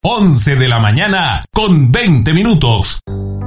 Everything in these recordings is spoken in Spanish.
11 de la mañana con 20 minutos.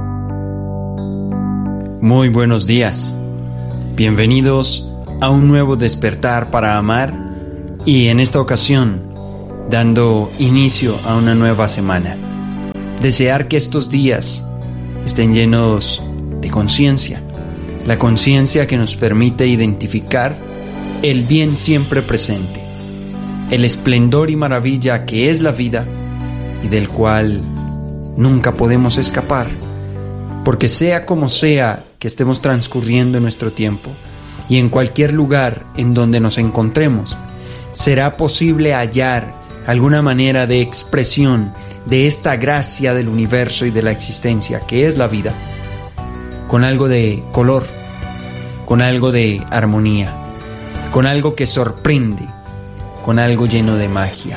Muy buenos días. Bienvenidos a un nuevo despertar para amar y en esta ocasión dando inicio a una nueva semana. Desear que estos días estén llenos de conciencia, la conciencia que nos permite identificar el bien siempre presente, el esplendor y maravilla que es la vida y del cual nunca podemos escapar, porque sea como sea que estemos transcurriendo nuestro tiempo y en cualquier lugar en donde nos encontremos, será posible hallar alguna manera de expresión de esta gracia del universo y de la existencia que es la vida, con algo de color, con algo de armonía, con algo que sorprende, con algo lleno de magia.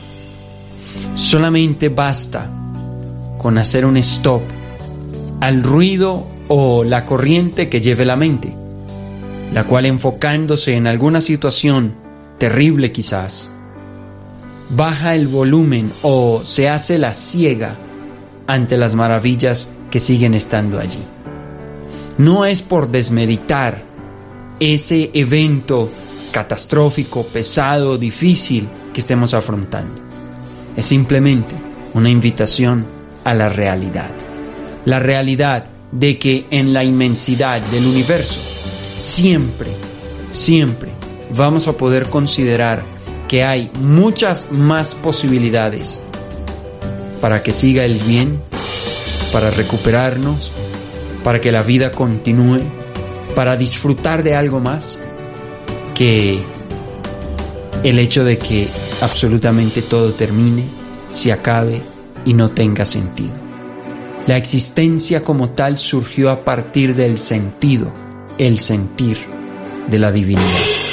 Solamente basta con hacer un stop al ruido o la corriente que lleve la mente, la cual enfocándose en alguna situación terrible quizás, baja el volumen o se hace la ciega ante las maravillas que siguen estando allí. No es por desmeritar ese evento catastrófico, pesado, difícil que estemos afrontando. Es simplemente una invitación a la realidad. La realidad de que en la inmensidad del universo siempre vamos a poder considerar que hay muchas más posibilidades para que siga el bien, para recuperarnos, para que la vida continúe, para disfrutar de algo más que el hecho de que absolutamente todo termine, se acabe y no tenga sentido. La existencia como tal surgió a partir del sentido, el sentir de la divinidad,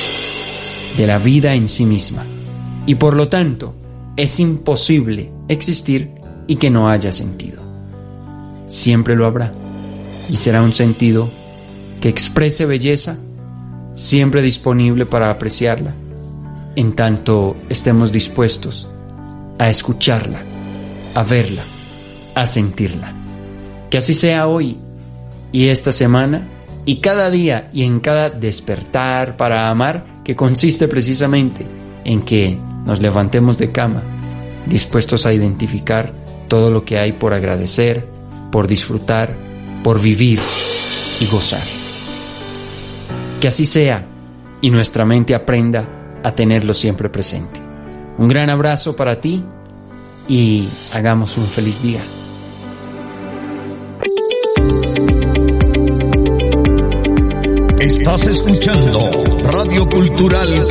de la vida en sí misma. Y por lo tanto, es imposible existir y que no haya sentido. Siempre lo habrá. Y será un sentido que exprese belleza, siempre disponible para apreciarla, en tanto estemos dispuestos a escucharla, a verla, a sentirla. Que así sea hoy y esta semana y cada día y en cada despertar para amar, que consiste precisamente en que nos levantemos de cama dispuestos a identificar todo lo que hay por agradecer, por disfrutar, por vivir y gozar. Que así sea y nuestra mente aprenda a tenerlo siempre presente. Un gran abrazo para ti y hagamos un feliz día. Estás escuchando Radio Cultural